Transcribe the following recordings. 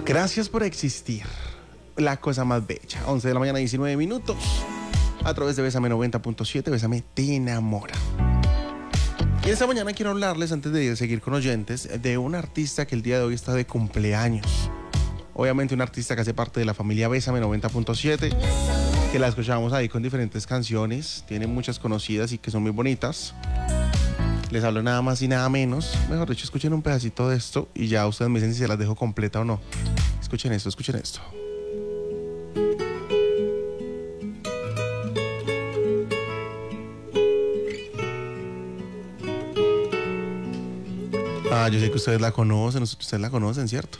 Gracias por existir. La cosa más bella. 11 de la mañana, 19 minutos. A través de Bésame 90.7, Bésame te enamora. Y esta mañana quiero hablarles, antes de seguir con oyentes, de un artista que el día de hoy está de cumpleaños. Obviamente un artista que hace parte de la familia Bésame 90.7, que la escuchamos ahí con diferentes canciones. Tiene muchas conocidas y que son muy bonitas. Les hablo nada más y nada menos. Mejor dicho, escuchen un pedacito de esto y ya ustedes me dicen si se las dejo completa o no. Escuchen esto, escuchen esto. Ah, yo sé que ustedes la conocen, ¿cierto?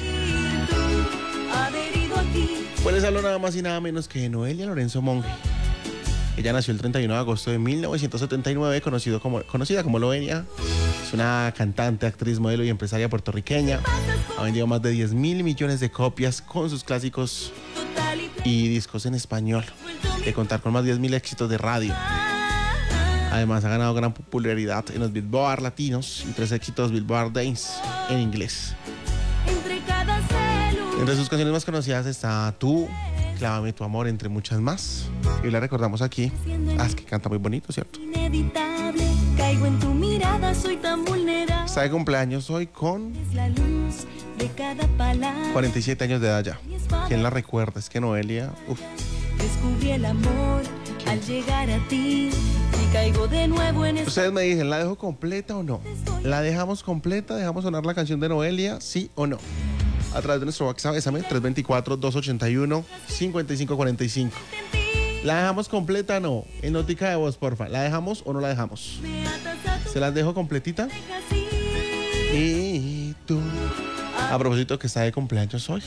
Pues les hablo nada más y nada menos que de Noelia Lorenzo Monge. Ella nació el 31 de agosto de 1979, conocida como Loenia. Es una cantante, actriz, modelo y empresaria puertorriqueña. Ha vendido más de 10 mil millones de copias con sus clásicos y discos en español, de contar con más de 10.000 éxitos de radio. Además ha ganado gran popularidad en los Billboard latinos y 3 éxitos Billboard Dance en inglés. Entre sus canciones más conocidas está Tú, Clávame tu amor, entre muchas más. Y la recordamos aquí. Es que canta muy bonito, ¿cierto? Caigo en tu mirada, soy tan vulnerable. Está de cumpleaños hoy con 47 años de edad ya. ¿Quién la recuerda? Es que Noelia... Descubrí el amor al llegar a ti y caigo de nuevo en... Ustedes me dicen, ¿la dejo completa o no? ¿La dejamos completa? ¿Dejamos sonar la canción de Noelia? ¿Sí o no? A través de nuestro WhatsApp, Bésame, 324-281-5545. ¿La dejamos completa o no? En notica de voz, porfa. ¿La dejamos o no la dejamos? ¿Se las dejo completita? Y tú... A propósito que está de cumpleaños hoy.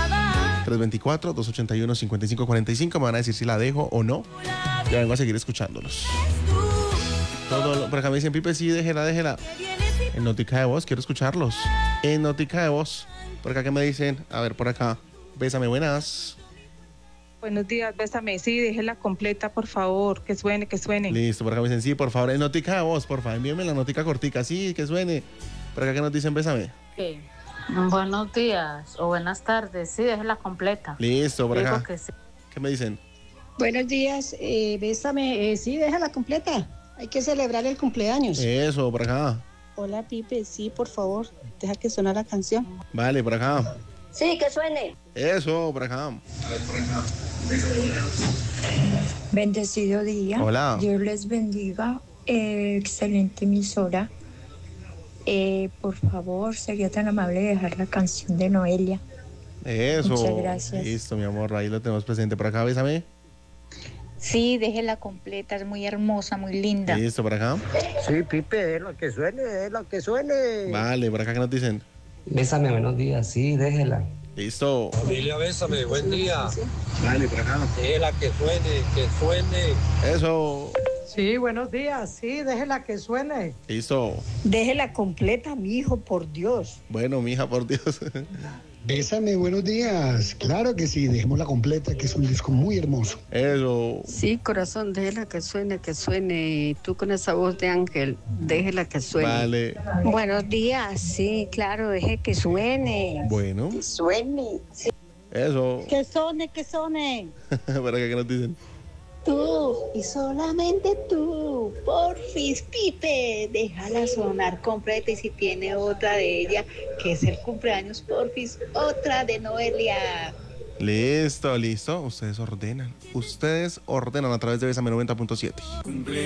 324-281-5545. Me van a decir si la dejo o no. Yo vengo a seguir escuchándolos. Por acá me dicen, Pipe, sí, déjela. En notica de voz, quiero escucharlos. En notica de voz. Por acá, ¿qué me dicen? A ver, por acá. Bésame, buenas. Buenos días, Bésame. Sí, déjela completa, por favor. Que suene. Listo, por acá me dicen, sí, por favor. En notica de voz, por favor. Envíenme la notica cortica. Sí, que suene. Por acá, ¿qué nos dicen? Bésame. Sí. Buenos días o buenas tardes. Sí, déjela completa. Listo, por acá. Digo que sí. ¿Qué me dicen? Buenos días, Bésame. Sí, déjala completa. Hay que celebrar el cumpleaños. Eso, por acá. Hola, Pipe. Sí, por favor, deja que suene la canción. Vale, por acá. Sí, que suene. Eso, por acá. Bendecido día. Hola. Dios les bendiga. Excelente emisora. Por favor, sería tan amable de dejar la canción de Noelia. Eso. Muchas gracias. Listo, mi amor. Ahí lo tenemos presente. Por acá, Bésame. Sí, déjela completa, es muy hermosa, muy linda. Listo, por acá. Sí, Pipe, déjela que suene. Vale, por acá, ¿qué nos dicen? Bésame, buenos días, sí, déjela. Listo. Familia, Bésame, buen día. Vale, por acá. Déjela que suene. Eso. Sí, buenos días, sí, déjela que suene. Listo. Déjela completa, mi hijo, por Dios. Bueno, mija, por Dios. Bésame, buenos días. Claro que sí, dejémosla completa, que es un disco muy hermoso. Eso. Sí, corazón, déjela que suene. Tú con esa voz de ángel, déjela que suene. Vale. Buenos días, sí, claro, deje que suene. Bueno. Que suene. Sí. Eso. Que suene. Por acá, ¿qué nos dicen? Tú y solamente tú, porfis, Pipe, déjala sonar completa y si tiene otra de ella, que es el cumpleaños, porfis, otra de Noelia. Listo. Ustedes ordenan a través de Bésame 90.7.